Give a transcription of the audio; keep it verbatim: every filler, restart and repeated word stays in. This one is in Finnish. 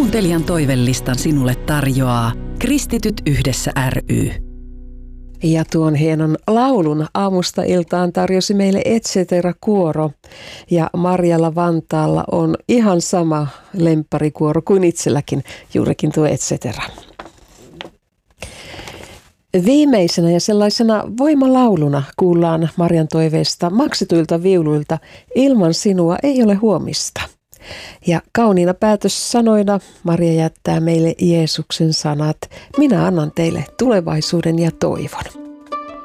Kuuntelijan toivelistan sinulle tarjoaa Kristityt yhdessä ry. Ja tuon hienon laulun aamusta iltaan tarjosi meille Et cetera-kuoro. Ja Marjalla Vantaalla on ihan sama lempparikuoro kuin itselläkin, juurikin tuo Et cetera. Viimeisenä ja sellaisena voimalauluna kuullaan Marjan toiveesta maksetuilta viuluilta Ilman sinua ei ole huomista. Ja kauniina päätössanoina Maria jättää meille Jeesuksen sanat: minä annan teille tulevaisuuden ja toivon.